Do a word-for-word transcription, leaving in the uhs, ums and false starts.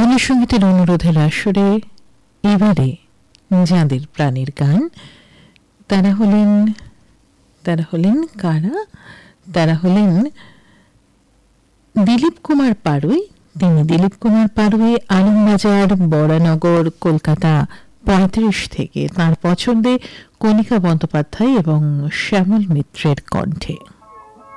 বাংলা সঙ্গীতের অনুরোধের আসরে এবারে যাঁদের প্রাণের গান তারা হলেন তারা হলেন কারা তারা হলেন দিলীপ কুমার পাড়ুই। তিনি দিলীপ কুমার পাড়ুই আলমবাজার বরানগর কলকাতা পঁয়ত্রিশ থেকে তাঁর পছন্দে কণিকা বন্দ্যোপাধ্যায় এবং শ্যামল মিত্রের কণ্ঠে।